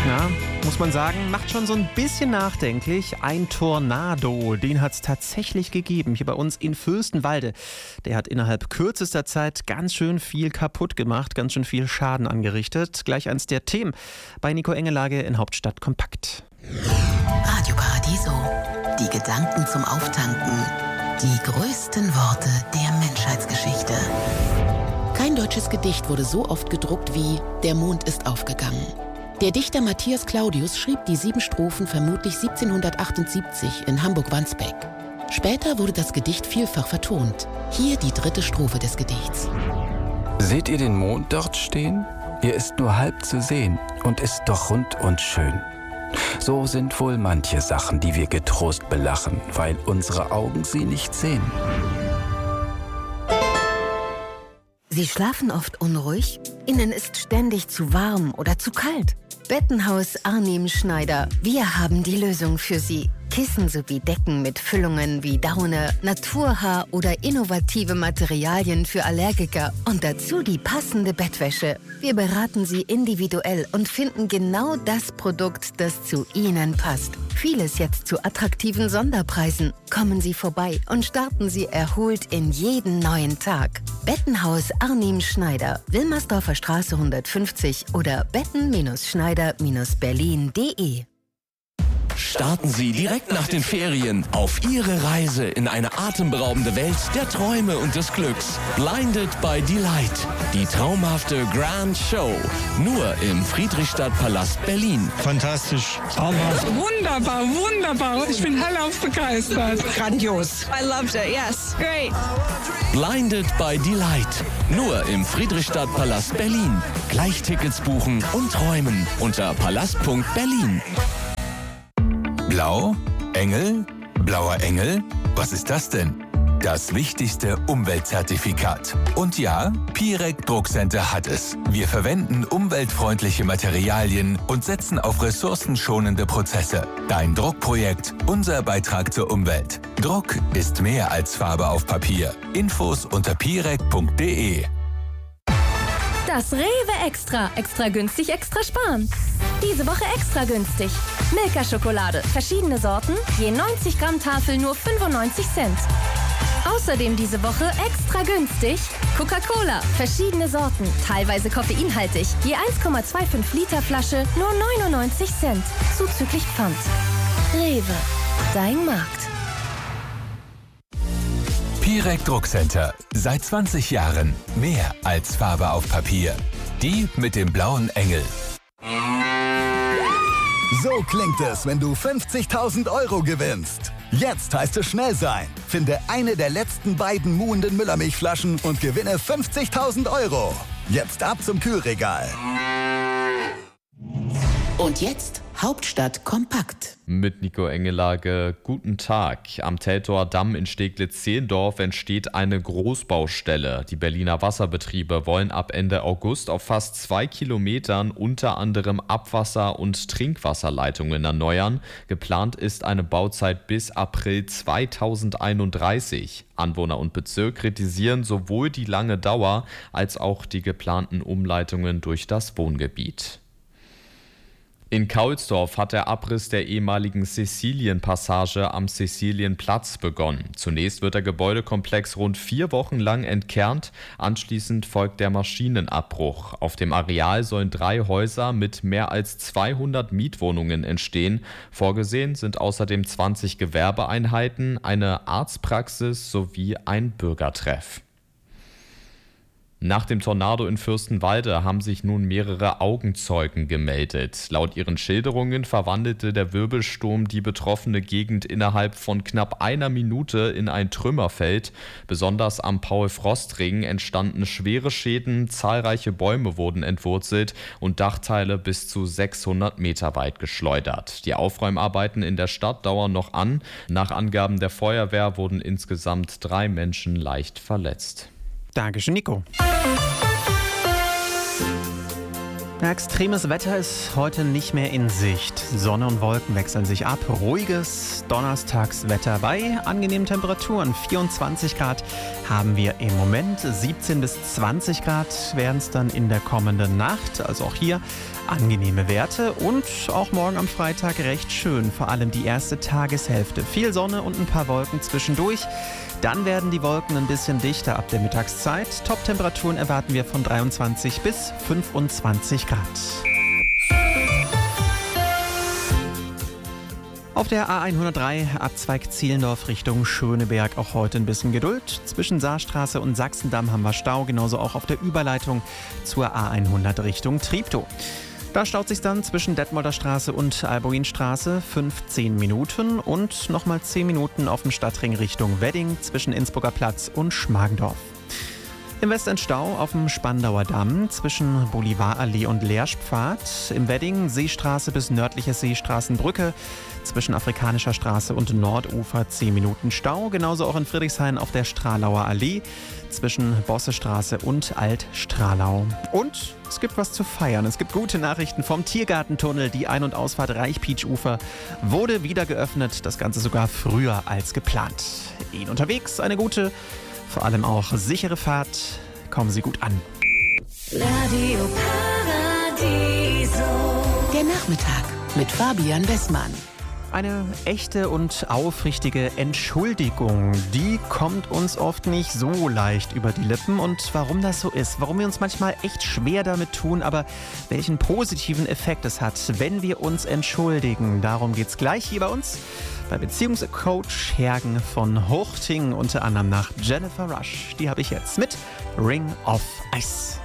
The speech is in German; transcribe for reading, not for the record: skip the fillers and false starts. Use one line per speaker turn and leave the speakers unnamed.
Ja, muss man sagen, macht schon so ein bisschen nachdenklich. Ein Tornado, den hat es tatsächlich gegeben, hier bei uns in Fürstenwalde. Der hat innerhalb kürzester Zeit ganz schön viel kaputt gemacht, ganz schön viel Schaden angerichtet. Gleich eins der Themen bei Nico Engelage in Hauptstadt Kompakt.
Radio Paradiso, die Gedanken zum Auftanken, die größten Worte der Menschheitsgeschichte. Kein deutsches Gedicht wurde so oft gedruckt wie »Der Mond ist aufgegangen«. Der Dichter Matthias Claudius schrieb die 7 Strophen vermutlich 1778 in Hamburg-Wandsbek. Später wurde das Gedicht vielfach vertont. Hier die 3. Strophe des Gedichts.
Seht ihr den Mond dort stehen? Er ist nur halb zu sehen und ist doch rund und schön. So sind wohl manche Sachen, die wir getrost belachen, weil unsere Augen sie nicht sehen.
Sie schlafen oft unruhig? Ihnen ist ständig zu warm oder zu kalt? Bettenhaus Arnim Schneider. Wir haben die Lösung für Sie. Kissen sowie Decken mit Füllungen wie Daune, Naturhaar oder innovative Materialien für Allergiker. Und dazu die passende Bettwäsche. Wir beraten Sie individuell und finden genau das Produkt, das zu Ihnen passt. Vieles jetzt zu attraktiven Sonderpreisen. Kommen Sie vorbei und starten Sie erholt in jeden neuen Tag. Bettenhaus Arnim Schneider, Wilmersdorfer Straße 150 oder betten-schneider-berlin.de.
Starten Sie direkt nach den Ferien auf Ihre Reise in eine atemberaubende Welt der Träume und des Glücks. Blinded by Delight. Die traumhafte Grand Show. Nur im Friedrichstadtpalast Berlin.
Fantastisch. Traumhaft.
Wunderbar, wunderbar. Ich bin hellauf begeistert.
Grandios.
I loved it, yes. Great.
Blinded by Delight. Nur im Friedrichstadtpalast Berlin. Gleich Tickets buchen und träumen unter palast.berlin.
Blau? Engel? Blauer Engel? Was ist das denn? Das wichtigste Umweltzertifikat. Und ja, Pirec Druckcenter hat es. Wir verwenden umweltfreundliche Materialien und setzen auf ressourcenschonende Prozesse. Dein Druckprojekt, unser Beitrag zur Umwelt. Druck ist mehr als Farbe auf Papier. Infos unter pirec.de.
Das Rewe Extra. Extra günstig, extra sparen. Diese Woche extra günstig. Milka-Schokolade. Verschiedene Sorten. Je 90 Gramm Tafel nur 95 Cent. Außerdem diese Woche extra günstig. Coca-Cola. Verschiedene Sorten. Teilweise koffeinhaltig. Je 1,25 Liter Flasche nur 99 Cent. Zuzüglich Pfand. Rewe. Dein Markt.
Pirec Druckcenter. Seit 20 Jahren mehr als Farbe auf Papier. Die mit dem blauen Engel.
So klingt es, wenn du 50.000 € gewinnst. Jetzt heißt es schnell sein. Finde eine der letzten beiden muhenden Müllermilchflaschen und gewinne 50.000 €. Jetzt ab zum Kühlregal.
Und jetzt Hauptstadt kompakt.
Mit Nico Engelage, guten Tag. Am Teltower Damm in Steglitz-Zehlendorf entsteht eine Großbaustelle. Die Berliner Wasserbetriebe wollen ab Ende August auf fast 2 Kilometern unter anderem Abwasser- und Trinkwasserleitungen erneuern. Geplant ist eine Bauzeit bis April 2031. Anwohner und Bezirk kritisieren sowohl die lange Dauer als auch die geplanten Umleitungen durch das Wohngebiet. In Kaulsdorf hat der Abriss der ehemaligen Cäcilienpassage am Cäcilienplatz begonnen. Zunächst wird der Gebäudekomplex rund 4 Wochen lang entkernt. Anschließend folgt der Maschinenabbruch. Auf dem Areal sollen 3 Häuser mit mehr als 200 Mietwohnungen entstehen. Vorgesehen sind außerdem 20 Gewerbeeinheiten, eine Arztpraxis sowie ein Bürgertreff. Nach dem Tornado in Fürstenwalde haben sich nun mehrere Augenzeugen gemeldet. Laut ihren Schilderungen verwandelte der Wirbelsturm die betroffene Gegend innerhalb von knapp einer Minute in ein Trümmerfeld. Besonders am Paul-Frost-Ring entstanden schwere Schäden, zahlreiche Bäume wurden entwurzelt und Dachteile bis zu 600 Meter weit geschleudert. Die Aufräumarbeiten in der Stadt dauern noch an. Nach Angaben der Feuerwehr wurden insgesamt 3 Menschen leicht verletzt.
Dankeschön, Nico. Ja, extremes Wetter ist heute nicht mehr in Sicht. Sonne und Wolken wechseln sich ab. Ruhiges Donnerstagswetter bei angenehmen Temperaturen. 24 Grad haben wir im Moment. 17 bis 20 Grad werden es dann in der kommenden Nacht. Also auch hier angenehme Werte. Und auch morgen am Freitag recht schön. Vor allem die erste Tageshälfte. Viel Sonne und ein paar Wolken zwischendurch. Dann werden die Wolken ein bisschen dichter ab der Mittagszeit. Top-Temperaturen erwarten wir von 23 bis 25 Grad. Auf der A103 Abzweig Zehlendorf Richtung Schöneberg auch heute ein bisschen Geduld. Zwischen Saarstraße und Sachsendamm haben wir Stau, genauso auch auf der Überleitung zur A100 Richtung Treptow. Da staut sich dann zwischen Detmolder Straße und Alboinstraße 15 Minuten und nochmal 10 Minuten auf dem Stadtring Richtung Wedding zwischen Innsbrucker Platz und Schmargendorf. Im Westend Stau auf dem Spandauer Damm zwischen Bolivarallee und Lehrspfad. Im Wedding Seestraße bis nördliche Seestraßenbrücke. Zwischen Afrikanischer Straße und Nordufer 10 Minuten Stau. Genauso auch in Friedrichshain auf der Stralauer Allee. Zwischen Bossestraße und Altstralau. Und es gibt was zu feiern. Es gibt gute Nachrichten vom Tiergartentunnel. Die Ein- und Ausfahrt Reich-Pietsch-Ufer wurde wieder geöffnet. Das Ganze sogar früher als geplant. Ihnen unterwegs eine gute, vor allem auch sichere Fahrt. Kommen Sie gut an.
Radio Paradiso. Der Nachmittag mit Fabian Wessmann.
Eine echte und aufrichtige Entschuldigung, die kommt uns oft nicht so leicht über die Lippen. Und warum das so ist, warum wir uns manchmal echt schwer damit tun, aber welchen positiven Effekt es hat, wenn wir uns entschuldigen. Darum geht's gleich hier bei uns bei Beziehungscoach Hergen von Huchting, unter anderem nach Jennifer Rush. Die habe ich jetzt mit Ring of Ice.